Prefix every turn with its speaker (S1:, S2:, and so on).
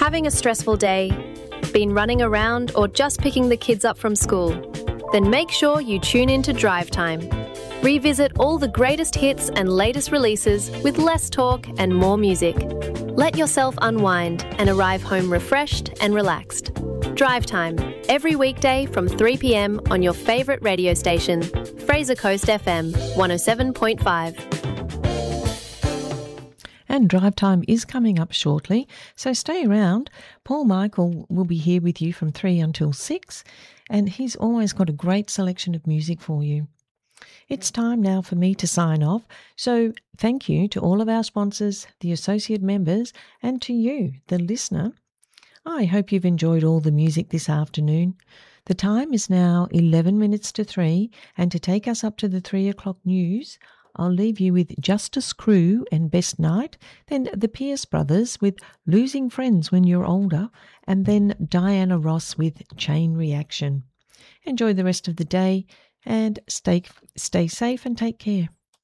S1: Having a stressful day? Been running around or just picking the kids up from school? Then make sure you tune in to Drive Time. Revisit all the greatest hits and latest releases with less talk and more music. Let yourself unwind and arrive home refreshed and relaxed. Drive Time, every weekday from 3 p.m. on your favourite radio station, Fraser Coast FM 107.5.
S2: And Drive Time is coming up shortly, so stay around. Paul Michael will be here with you from 3 until 6, and he's always got a great selection of music for you. It's time now for me to sign off, so thank you to all of our sponsors, the associate members, and to you, the listener. I hope you've enjoyed all the music this afternoon. The time is now 11 minutes to 3, and to take us up to the 3 o'clock news, I'll leave you with Justice Crew and Best Night, then the Pierce Brothers with Losing Friends When You're Older, and then Diana Ross with Chain Reaction. Enjoy the rest of the day and stay safe and take care.